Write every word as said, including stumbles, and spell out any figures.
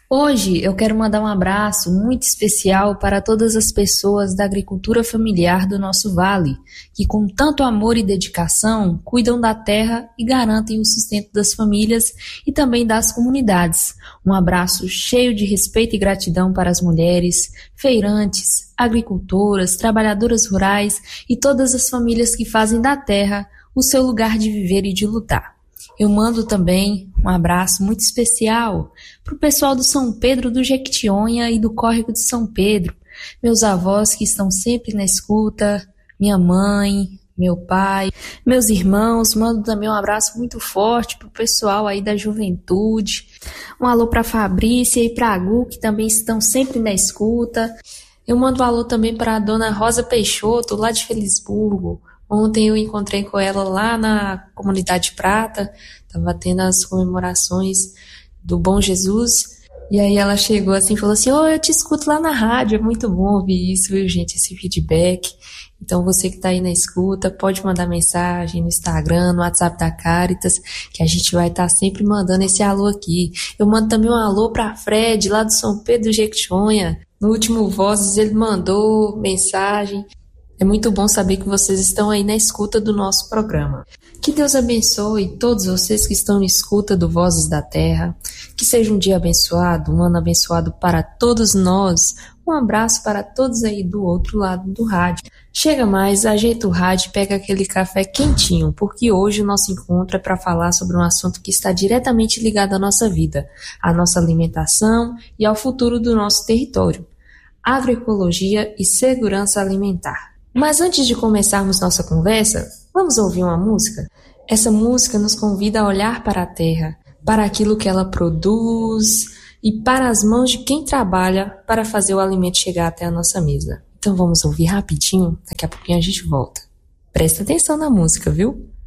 Hoje eu quero mandar um abraço muito especial para todas as pessoas da agricultura familiar do nosso vale, que com tanto amor e dedicação cuidam da terra e garantem o sustento das famílias e também das comunidades. Um abraço cheio de respeito e gratidão para as mulheres, feirantes, agricultoras, trabalhadoras rurais e todas as famílias que fazem da terra o seu lugar de viver e de lutar. Eu mando também um abraço muito especial para o pessoal do São Pedro do Jequitinhonha e do Córrego de São Pedro, meus avós que estão sempre na escuta, minha mãe, meu pai, meus irmãos. Mando também um abraço muito forte para o pessoal aí da juventude. Um alô para a Fabrícia e para a Gu, que também estão sempre na escuta. Eu mando um alô também para a dona Rosa Peixoto, lá de Felisburgo. Ontem eu encontrei com ela lá na Comunidade Prata, estava tendo as comemorações do Bom Jesus, e aí ela chegou assim e falou assim: oh, eu te escuto lá na rádio, é muito bom ouvir isso, viu, gente, esse feedback. Então você que está aí na escuta, pode mandar mensagem no Instagram, no WhatsApp da Caritas, que a gente vai estar tá sempre mandando esse alô aqui. Eu mando também um alô para Fred, lá do São Pedro do Jequitinhonha. No último Vozes ele mandou mensagem. É muito bom saber que vocês estão aí na escuta do nosso programa. Que Deus abençoe todos vocês que estão na escuta do Vozes da Terra. Que seja um dia abençoado, um ano abençoado para todos nós. Um abraço para todos aí do outro lado do rádio. Chega mais, ajeita o rádio e pega aquele café quentinho, porque hoje o nosso encontro é para falar sobre um assunto que está diretamente ligado à nossa vida, à nossa alimentação e ao futuro do nosso território: agroecologia e segurança alimentar. Mas antes de começarmos nossa conversa, vamos ouvir uma música? Essa música nos convida a olhar para a terra, para aquilo que ela produz e para as mãos de quem trabalha para fazer o alimento chegar até a nossa mesa. Então vamos ouvir rapidinho, daqui a pouquinho a gente volta. Presta atenção na música, viu?